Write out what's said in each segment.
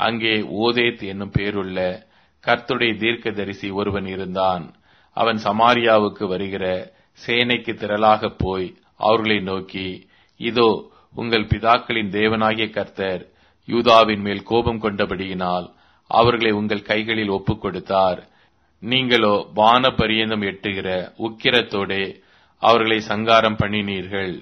அங்கே ஓதேத் என்னும் பேருள்ள கர்த்தருடைய தீர்க்கதரிசி ஒருவன் இருந்தான். அவன் சமாரியாவுக்கு வருகிற சேனைக்கு திரளாகப் போய் அவர்களை நோக்கி, இதோ உங்கள் பிதாக்களின் தேவனாகிய கர்த்தர் யூதாவின் மேல் கோபம் கொண்டபடியினால் அவர்களை உங்கள் கைகளில் ஒப்புக் கொடுத்தார். நீங்களோ வான பரியந்தம் எட்டுகிற உக்கிரத்தோடே அவர்களை சங்காரம் பண்ணினீர்கள்.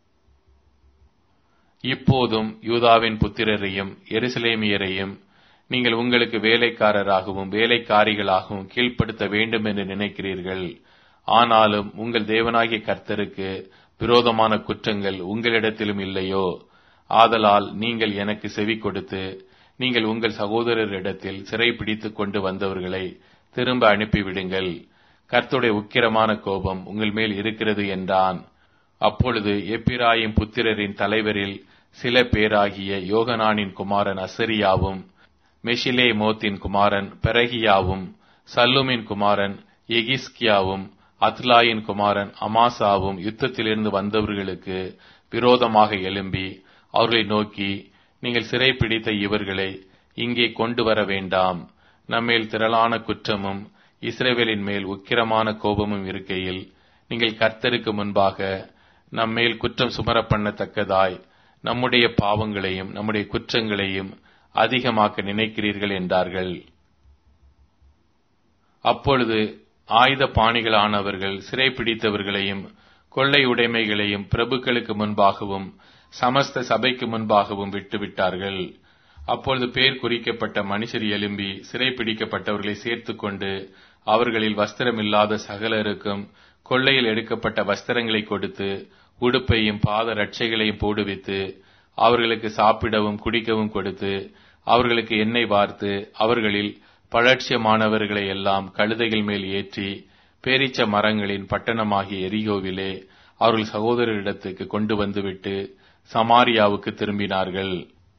இப்போதும் யூதாவின் புத்திரரையும் எருசலேமியரையும் நீங்கள் உங்களுக்கு வேலைக்காரராகவும் வேலைக்காரிகளாகவும் கீழ்ப்படுத்த வேண்டும் என்று நினைக்கிறீர்கள். ஆனாலும் உங்கள் தேவனாகிய கர்த்தருக்கு விரோதமான குற்றங்கள் உங்களிடத்திலும் இல்லையோ? ஆதலால் நீங்கள் எனக்கு செவி கொடுத்து நீங்கள் உங்கள் சகோதரரிடத்தில் சிறை பிடித்துக் கொண்டு வந்தவர்களை திரும்ப அனுப்பிவிடுங்கள். கர்த்தருடைய உக்கிரமான கோபம் உங்கள் மேல் இருக்கிறது என்றான். அப்பொழுது எப்பிராயிம் புத்திரரின் தலைவரில் சில பேராகிய யோகனானின் குமாரன் அசரியாவும், மெஷிலேமோத்தின் குமாரன் பெரகியாவும், சல்லூமின் குமாரன் எகிஸ்கியாவும், அத்லாயின் குமாரன் அமாசாவும் யுத்தத்திலிருந்து வந்தவர்களுக்கு விரோதமாக எழும்பி அவர்களை நோக்கி, நீங்கள் சிறைப்பிடித்த இவர்களை இங்கே கொண்டு வர வேண்டாம். நம்மேல் திரளான குற்றமும் இஸ்ரவேலின் மேல் உக்கிரமான கோபமும் இருக்கையில் நீங்கள் கர்த்தருக்கு முன்பாக நம்மேல் குற்றம் சுமர பண்ணத்தக்கதாய் நம்முடைய பாவங்களையும் நம்முடைய குற்றங்களையும் அதிகமாக்க நினைக்கிறீர்கள் என்றார்கள். அப்பொழுது ஆயுத பாணிகளானவர்கள் சிறைப்பிடித்தவர்களையும் கொள்ளை உடைமைகளையும் பிரபுக்களுக்கு முன்பாகவும் சமஸ்த சபைக்கு முன்பாகவும் விட்டுவிட்டார்கள். அப்பொழுது பேர் குறிக்கப்பட்ட மனுஷர் எழும்பி சிறைப்பிடிக்கப்பட்டவர்களை சேர்த்துக் கொண்டு அவர்களில் வஸ்திரமில்லாத சகலருக்கும் கொள்ளையில் எடுக்கப்பட்ட வஸ்திரங்களை கொடுத்து உடுப்பையும் பாத ரட்சைகளையும் போடுவித்து அவர்களுக்கு சாப்பிடவும் குடிக்கவும் கொடுத்து அவர்களுக்கு எண்ணெய் வார்த்து அவர்களில் பழட்சியமானவர்களை எல்லாம் கழுதைகள் மேல் ஏற்றி பேரீச்ச மரங்களின் பட்டணமாகிய எரிகோவிலே அவர்கள் சகோதரரிடத்துக்கு கொண்டு வந்துவிட்டு சமாரியாவுக்கு திரும்பினார்கள்.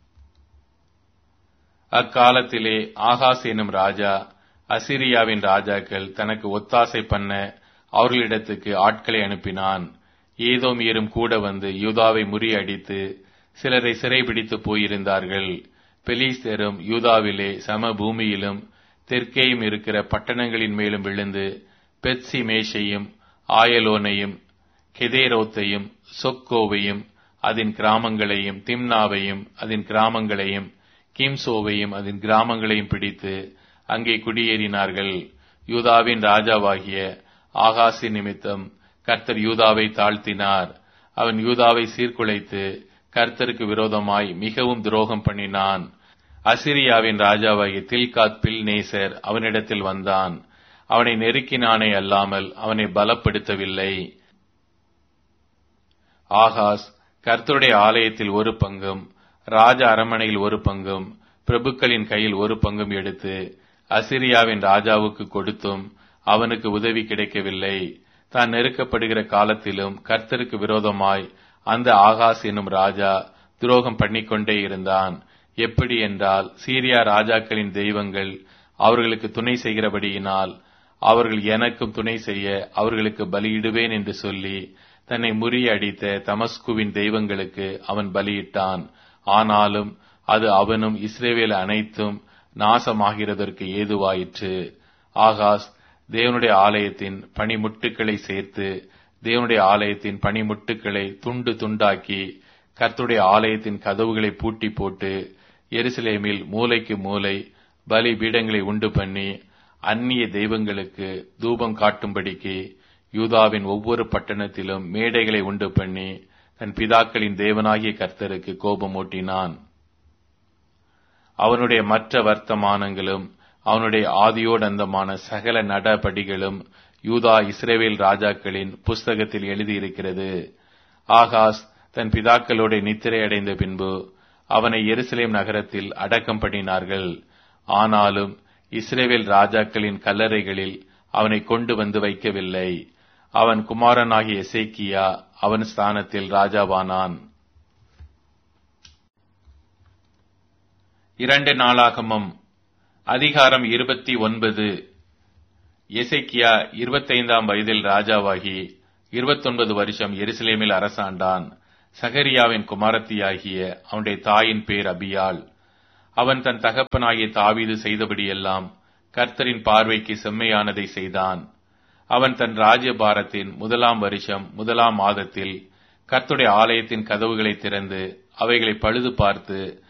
அக்காலத்திலே ஆகாஸ் எனும் ராஜா அசிரியாவின் ராஜாக்கள் தனக்கு ஒத்தாசை பண்ண அவர்களிடத்துக்கு ஆட்களை அனுப்பினான். ஏதோமியரும் கூட வந்து யூதாவை முறியடித்து சிலரை சிறைபிடித்து போயிருந்தார்கள். பெலிஸ்தரும் யூதாவிலே சம பூமியிலும் தெற்கேயும் இருக்கிற பட்டணங்களின் மேலும் விழுந்து பெத்சிமேஷையும் ஆயலோனையும் கெதேரோத்தையும் சொக்கோவையும் அதன் கிராமங்களையும் திம்னாவையும் அதன் கிராமங்களையும் கிம்சோவையும் அதன் கிராமங்களையும் பிடித்து அங்கே குடியேறினார்கள். யூதாவின் ராஜாவாகிய ஆகாசின் நிமித்தம் கர்த்தர் யூதாவை தாழ்த்தினார். அவன் யூதாவை சீர்குலைத்து கர்த்தருக்கு விரோதமாய் மிகவும் துரோகம் பண்ணினான். அசிரியாவின் ராஜாவாகிய தில்காத் பில்நேசர் அவனிடத்தில் வந்தான். அவனை நெருக்கினானே அல்லாமல் அவனை பலப்படுத்தவில்லை. ஆகாஸ் கர்த்தருடைய ஆலயத்தில் ஒரு பங்கும் ராஜ அரமனையில் ஒரு பங்கும் பிரபுக்களின் கையில் ஒரு பங்கும் எடுத்து அசிரியாவின் ராஜாவுக்கு கொடுத்தும் அவனுக்கு உதவி கிடைக்கவில்லை. தான் நெருக்கப்படுகிற காலத்திலும் கர்த்தருக்கு விரோதமாய் அந்த ஆகாஸ் என்னும் ராஜா துரோகம் பண்ணிக்கொண்டே இருந்தான். எப்படி என்றால், சீரியா ராஜாக்களின் தெய்வங்கள் அவர்களுக்கு துணை செய்கிறபடியினால் அவர்கள் எனக்கும் துணை செய்ய அவர்களுக்கு பலியிடுவேன் என்று சொல்லி தன்னை முறியடித்த தமஸ்குவின் தெய்வங்களுக்கு அவன் பலியிட்டான். ஆனாலும் அது அவனும் இஸ்ரவேல் அனைத்தும் நாசமாகிறதற்கு ஏதுவாயிற்று. ஆகாஸ் தேவனுடைய ஆலயத்தின் பணிமுட்டுக்களை சேர்த்து தேவனுடைய ஆலயத்தின் பணிமுட்டுக்களை துண்டு துண்டாக்கி கர்த்தருடைய ஆலயத்தின் கதவுகளை பூட்டி போட்டு எருசலேமில் மூலைக்கு மூலை பலி பீடங்களை உண்டு பண்ணி அந்நிய தெய்வங்களுக்கு தூபம் காட்டும்படிக்கு யூதாவின் ஒவ்வொரு பட்டணத்திலும் மேடைகளை உண்டு பண்ணி தன் பிதாக்களின் தேவனாகிய கர்த்தருக்கு கோபமூட்டினான். அவனுடைய மற்ற வர்த்தமானங்களும் அவனுடைய ஆதியோடந்தமான சகல நடபடிகளும் யூதா இஸ்ரவேல் ராஜாக்களின் புஸ்தகத்தில் எழுதியிருக்கிறது. ஆகாஸ் தன் பிதாக்களோட நித்திரை அடைந்த பின்பு அவனை எருசலேம் நகரத்தில் அடக்கம் பண்ணினார்கள். ஆனாலும் இஸ்ரவேல் ராஜாக்களின் கல்லறைகளில் அவனை கொண்டு வந்து வைக்கவில்லை. அவன் குமாரனாகிய எசேக்கியா அவன் ஸ்தானத்தில் ராஜாவானான். 2 நாளாகமம் அதிகாரம் 29. எசேக்கியா 25ஆம் வயதில் ராஜாவாகி 29 வருஷம் எருசலேமில் அரசாண்டான். சகரியாவின் குமாரத்தியாகிய அவனுடைய தாயின் பேர் அபியாள். அவன் தன் தகப்பனாகிய தாவீது செய்தபடியெல்லாம் கர்த்தரின் பார்வைக்கு செம்மையானதை செய்தான். அவன் தன் ராஜ்யபாரத்தின் 1ஆம் வருஷம் 1ஆம் மாதத்தில் கர்த்தருடைய ஆலயத்தின் கதவுகளை திறந்து அவைகளை பழுது பார்த்து